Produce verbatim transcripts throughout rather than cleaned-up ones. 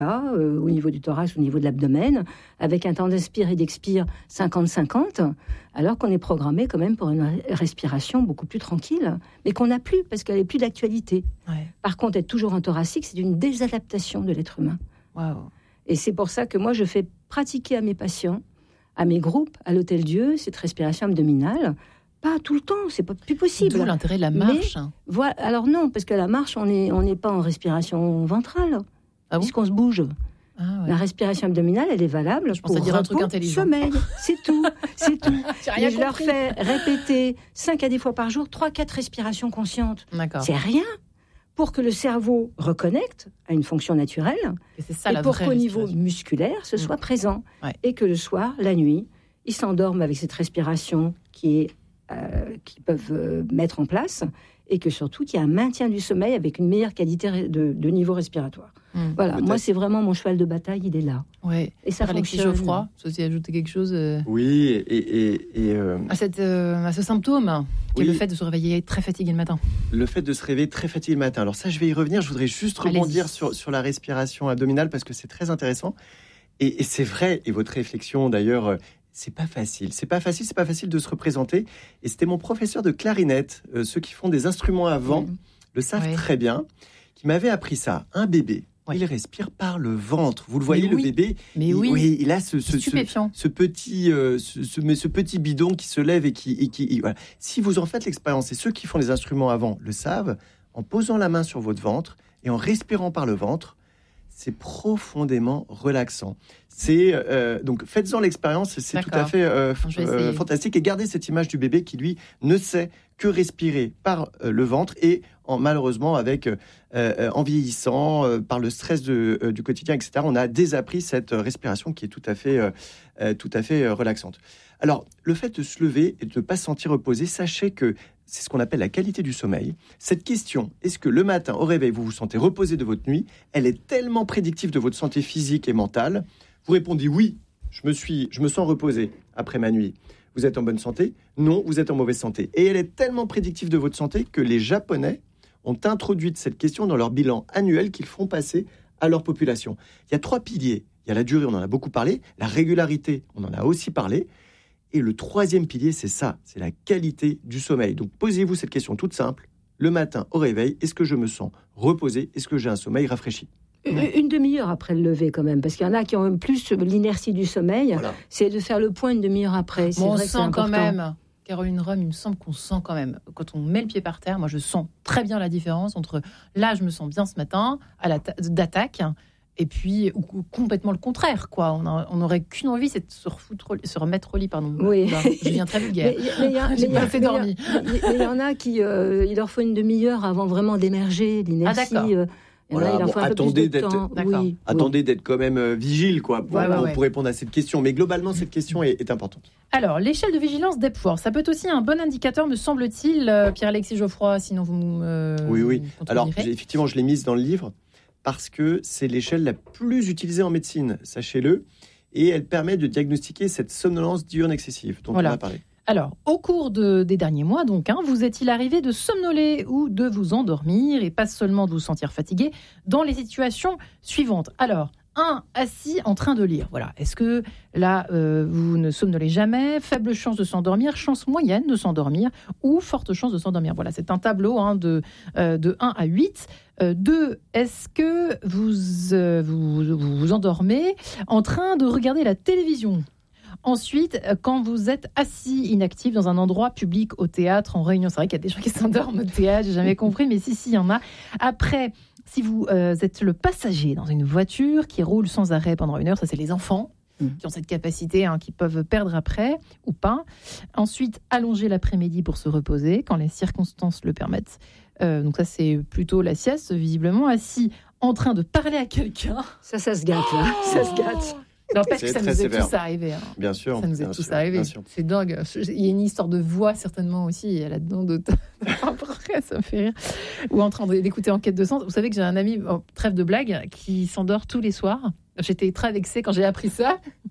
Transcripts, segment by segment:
Euh, au niveau du thorax, au niveau de l'abdomen, avec un temps d'inspire et d'expire cinquante cinquante, alors qu'on est programmé quand même pour une respiration beaucoup plus tranquille, mais qu'on n'a plus, parce qu'elle n'est plus d'actualité. Ouais. Par contre, être toujours en thoracique, c'est une désadaptation de l'être humain. Wow. Et c'est pour ça que moi, je fais pratiquer à mes patients, à mes groupes, à l'Hôtel Dieu, cette respiration abdominale. Pas tout le temps, c'est pas plus possible. D'où l'intérêt de la marche. Mais, voilà, alors non, parce que la marche, on n'est on n'est pas en respiration ventrale. Ah bon, puisqu'on se bouge. Ah ouais. La respiration abdominale, elle est valable je pour dire un truc intelligent. Sommeil. C'est tout, c'est tout. Et je leur fais répéter cinq à dix fois par jour, trois quatre respirations conscientes. D'accord. C'est rien pour que le cerveau reconnecte à une fonction naturelle et, c'est ça, et la pour qu'au niveau musculaire, ce mmh. soit présent. Ouais. Et que le soir, la nuit, ils s'endorment avec cette respiration qui est, euh, qu'ils peuvent euh, mettre en place et que surtout, il y a un maintien du sommeil avec une meilleure qualité de, de niveau respiratoire. Mmh, voilà, peut-être. Moi c'est vraiment mon cheval de bataille, il est là. Ouais. Et ça Alexis Geoffroy, ça aussi ajouter quelque chose. Euh... Oui, et, et, et euh... à, cette, euh, à ce symptôme, qui oui. est le fait de se réveiller très fatigué le matin. Le fait de se réveiller très fatigué le matin. Alors ça, je vais y revenir. Je voudrais juste rebondir sur, sur la respiration abdominale parce que c'est très intéressant. Et, et c'est vrai. Et votre réflexion, d'ailleurs, c'est pas facile. C'est pas facile. C'est pas facile de se représenter. Et c'était mon professeur de clarinette, euh, ceux qui font des instruments à vent, mmh. le savent oui. très bien, qui m'avait appris ça. Un bébé. Oui. Il respire par le ventre. Vous le voyez, oui. le bébé. Mais il, oui. oui, il a ce, ce, ce, ce petit, euh, ce, ce, ce petit bidon qui se lève et qui, et qui et voilà. Si vous en faites l'expérience, et ceux qui font les instruments avant le savent, en posant la main sur votre ventre et en respirant par le ventre, c'est profondément relaxant. C'est euh, donc faites-en l'expérience. C'est D'accord. tout à fait euh, euh, fantastique. Et gardez cette image du bébé qui lui ne sait que respirer par euh, le ventre et en, malheureusement avec euh, euh, en vieillissant euh, par le stress de, euh, du quotidien, et cetera. On a désappris cette respiration qui est tout à fait euh, euh, tout à fait euh, relaxante. Alors le fait de se lever et de ne pas se sentir reposé, sachez que c'est ce qu'on appelle la qualité du sommeil. Cette question, est-ce que le matin au réveil vous vous sentez reposé de votre nuit, elle est tellement prédictive de votre santé physique et mentale. Vous répondez oui, je me suis, je me sens reposé après ma nuit. Vous êtes en bonne santé? Non, vous êtes en mauvaise santé. Et elle est tellement prédictive de votre santé que les Japonais ont introduit cette question dans leur bilan annuel qu'ils font passer à leur population. Il y a trois piliers. Il y a la durée, on en a beaucoup parlé. La régularité, on en a aussi parlé. Et le troisième pilier, c'est ça, c'est la qualité du sommeil. Donc posez-vous cette question toute simple. Le matin au réveil, est-ce que je me sens reposé? Est-ce que j'ai un sommeil rafraîchi? Une, une demi-heure après le lever quand même, parce qu'il y en a qui ont plus l'inertie du sommeil, voilà. C'est de faire le point une demi-heure après. C'est bon, vrai on que sent c'est quand même, Caroline Rome, il me semble qu'on sent quand même, quand on met le pied par terre, moi je sens très bien la différence entre là je me sens bien ce matin, à la ta- d'attaque, et puis ou, ou complètement le contraire, quoi. On n'aurait qu'une envie, c'est de se, refoutre, se remettre au lit, pardon. Oui. Bah, je viens très vulgaire. J'ai pas assez dormi. Mais il y en a qui, euh, il leur faut une demi-heure avant vraiment d'émerger, l'inertie. Ah, euh, Voilà, là, bon, attendez d'être, oui, attendez oui. d'être quand même euh, vigile, quoi, pour, ouais, ouais, pour, ouais. pour répondre à cette question. Mais globalement, cette question est, est importante. Alors, l'échelle de vigilance d'Epworth, ça peut être aussi un bon indicateur, me semble-t-il, euh, Pierre-Alexis Geoffroy, sinon vous euh, Oui, oui. Alors, effectivement, je l'ai mise dans le livre parce que c'est l'échelle la plus utilisée en médecine, sachez-le, et elle permet de diagnostiquer cette somnolence diurne excessive dont voilà. on a parlé. Alors, au cours de, des derniers mois, donc, hein, vous est-il arrivé de somnoler ou de vous endormir, et pas seulement de vous sentir fatigué, dans les situations suivantes? Alors, un, assis en train de lire. Voilà. Est-ce que là, euh, vous ne somnolez jamais? Faible chance de s'endormir, chance moyenne de s'endormir ou forte chance de s'endormir. Voilà, c'est un tableau hein, de, euh, de un à huit. Euh, deux, est-ce que vous, euh, vous, vous vous endormez en train de regarder la télévision? Ensuite, quand vous êtes assis inactif dans un endroit public, au théâtre, en réunion, c'est vrai qu'il y a des gens qui s'endorment au théâtre, j'ai jamais compris, mais si, si, il y en a. Après, si vous euh, êtes le passager dans une voiture qui roule sans arrêt pendant une heure, ça c'est les enfants mmh. qui ont cette capacité, hein, qui peuvent perdre après ou pas. Ensuite, allonger l'après-midi pour se reposer quand les circonstances le permettent. Euh, donc ça c'est plutôt la sieste, visiblement. Assis en train de parler à quelqu'un. Ça, ça se gâte, là. Oh ça se gâte. Non, parce que ça nous est sévère. tous arrivé. Hein. Bien sûr. Ça nous est bien tous sûr, arrivé. C'est dingue. Il y a une histoire de voix, certainement, aussi. Il y a là-dedans de... Après, ça me fait rire. Ou en train d'écouter Enquête de sens. Vous savez que j'ai un ami, oh, trêve de blague, qui s'endort tous les soirs. J'étais très vexée quand j'ai appris ça.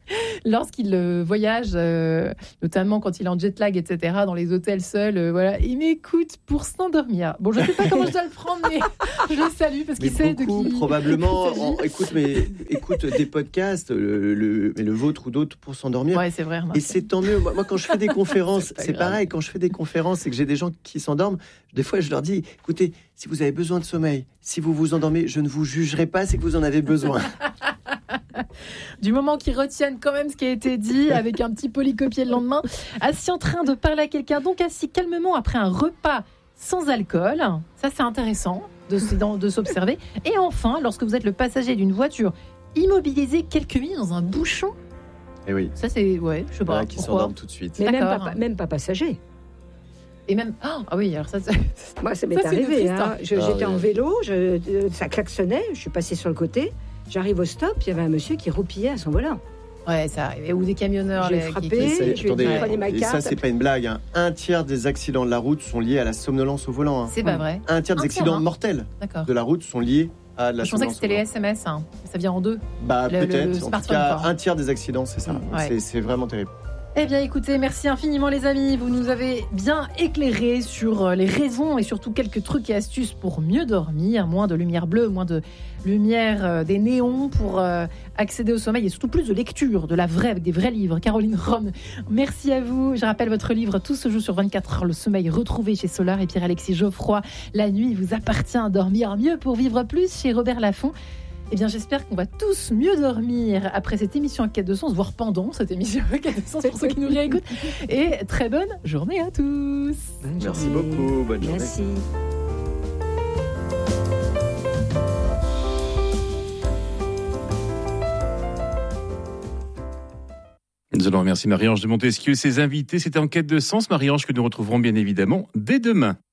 lorsqu'il euh, voyage, euh, notamment quand il est en jet lag, et cetera, dans les hôtels seuls, euh, voilà, il m'écoute pour s'endormir. Bon, je ne sais pas comment je dois le prendre, mais je le salue parce qu'il sait de qui. Probablement, en, écoute, mais écoute des podcasts, le, le, le vôtre ou d'autres pour s'endormir. Ouais, c'est vrai. Remarque. Et c'est tant mieux. Moi, moi, quand je fais des conférences, c'est, c'est pareil. Quand je fais des conférences et que j'ai des gens qui s'endorment, des fois, je leur dis, écoutez, si vous avez besoin de sommeil, si vous vous endormez, je ne vous jugerai pas, c'est que vous en avez besoin. Du moment qu'ils retiennent quand même ce qui a été dit, avec un petit polycopier le lendemain, assis en train de parler à quelqu'un, donc assis calmement après un repas sans alcool, ça c'est intéressant de, de s'observer. Et enfin, lorsque vous êtes le passager d'une voiture, immobilisé quelques minutes dans un bouchon. Et oui. Ça c'est, ouais, je sais pas. Voilà, qui s'endorment tout de suite. Mais même pas, même pas passager. Et même ah oh, oui, alors ça, ça moi ça m'est ça, arrivé. Hein. Je, ah, j'étais oui. en vélo, je, ça klaxonnait, je suis passée sur le côté. J'arrive au stop, il y avait un monsieur qui roupillait à son volant. Ouais, ça arrivait. Ou des camionneurs. J'ai les, frappé, qui, qui... je lui ai pris ma et carte. ça, c'est pas une blague. Hein. Un tiers des accidents de la route sont liés à la somnolence au volant. Hein. C'est pas vrai. Un tiers des un accidents tiers, hein. mortels D'accord. de la route sont liés à la je pensais que somnolence. c'était les S M S. Hein. Ça vient en deux. Bah, le, peut-être. Le, le en tout cas, quoi. un tiers des accidents, c'est ça. Ouais. C'est, c'est vraiment terrible. Eh bien, écoutez, merci infiniment les amis. Vous nous avez bien éclairé sur les raisons et surtout quelques trucs et astuces pour mieux dormir. Moins de lumière bleue, moins de lumière euh, des néons pour euh, accéder au sommeil et surtout plus de lecture, de la vraie, avec des vrais livres. Caroline Rome, merci à vous. Je rappelle votre livre Tout se joue sur vingt-quatre heures, le sommeil retrouvé chez Solar et Pierre-Alexis Geoffroy. La nuit, il vous appartient à dormir mieux pour vivre plus chez Robert Laffont. Eh bien, j'espère qu'on va tous mieux dormir après cette émission Enquête de Sens, voire pendant cette émission Enquête de Sens pour ceux qui nous réécoutent. Et très bonne journée à tous. Bonne Merci journée. beaucoup. Bonne journée. Merci. Nous allons remercier Marie-Ange de Montesquieu et ses invités. C'était Enquête de Sens, Marie-Ange, que nous retrouverons bien évidemment dès demain.